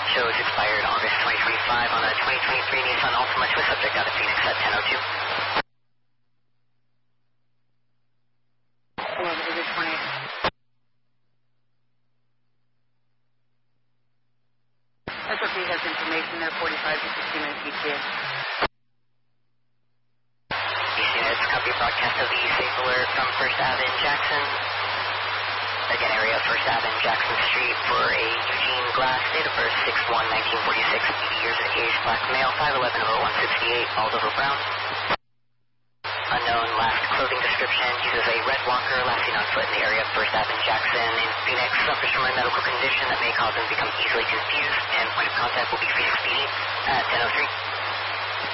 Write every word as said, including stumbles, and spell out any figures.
shows expired August twenty twenty-five on a twenty twenty-three Nissan Altima with subject out of Phoenix at ten oh two. Hello, this is twenty. S O P has information there, forty-five to sixty minutes E T A. East units, copy broadcast of the safe alert from First Avenue in Jackson. Again, area First Avenue, Jackson Street for a Eugene Glass, date of birth six one nineteen forty-six, eighty years of age, black male, five eleven oh one sixty-eight, bald over brown. Unknown last clothing description, uses a red walker, last seen on foot in the area of First Avenue, Jackson in Phoenix, suffers from a medical condition that may cause him to become easily confused, and point of contact will be Phoenix P D at ten oh three.